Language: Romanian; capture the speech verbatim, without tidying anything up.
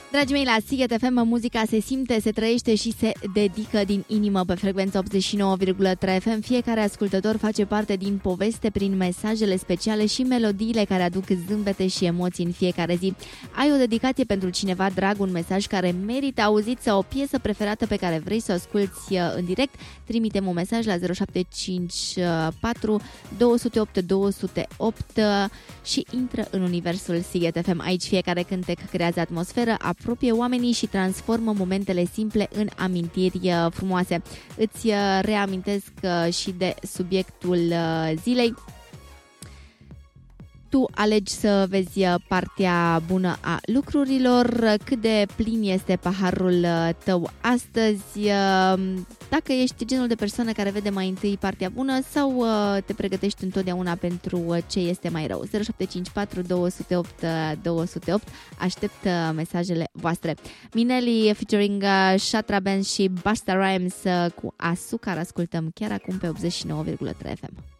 Dragii mei, la Sighet F M muzica se simte, se trăiește și se dedică din inimă pe frecvența optzeci și nouă virgulă trei F M. Fiecare ascultător face parte din poveste prin mesajele speciale și melodiile care aduc zâmbete și emoții în fiecare zi. Ai o dedicație pentru cineva drag, un mesaj care merită auzit sau o piesă preferată pe care vrei să o asculți în direct? Trimite-mi un mesaj la zero șapte cinci patru doi zero opt doi zero opt și intră în universul Sighet F M. Aici fiecare cântec creează atmosferă, apropie oamenii și transformă momentele simple în amintiri frumoase. Îți reamintesc și de subiectul zilei. Tu alegi să vezi partea bună a lucrurilor, cât de plin este paharul tău astăzi, dacă ești genul de persoană care vede mai întâi partea bună sau te pregătești întotdeauna pentru ce este mai rău. zero șapte cinci patru doi zero opt doi zero opt. Aștept mesajele voastre. Mineli featuring Shatra Benz și Busta Rhymes cu Asucar ascultăm chiar acum pe optzeci și nouă virgulă trei F M.